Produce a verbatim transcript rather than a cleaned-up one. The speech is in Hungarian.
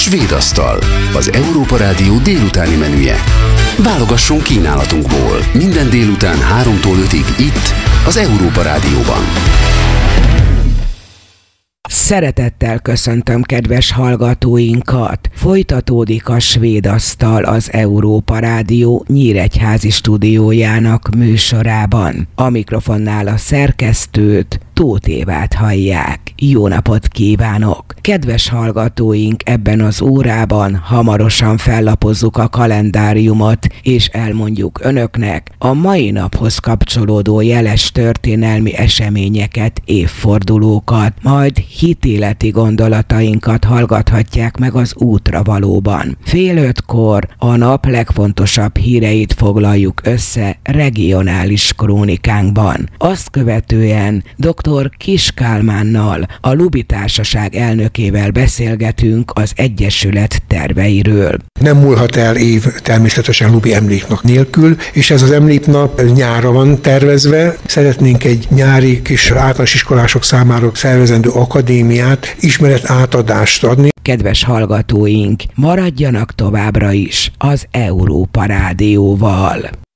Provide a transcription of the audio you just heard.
Svéd asztal, az Európa Rádió délutáni menüje. Válogasson kínálatunkból minden délután háromtól ötig itt, az Európa Rádióban. Szeretettel köszöntöm kedves hallgatóinkat! Folytatódik a Svéd asztal az Európa Rádió nyíregyházi stúdiójának műsorában. A mikrofonnál a szerkesztőt, Tóth Évát hallják. Jó napot kívánok! Kedves hallgatóink, ebben az órában hamarosan fellapozzuk a kalendáriumot, és elmondjuk önöknek a mai naphoz kapcsolódó jeles történelmi eseményeket, évfordulókat, majd hitéleti gondolatainkat hallgathatják meg az útra valóban. Fél ötkor a nap legfontosabb híreit foglaljuk össze regionális krónikánkban. Azt követően dr. Kiss Kálmánnal, a Lubi Társaság elnökével beszélgetünk az Egyesület terveiről. Nem múlhat el év természetesen Lubi emléknap nélkül, és ez az emléknap nyárra van tervezve. Szeretnénk egy nyári kis általános iskolások számára szervezendő akadémiát, ismeret átadást adni. Kedves hallgatóink, maradjanak továbbra is az Európa Rádióval.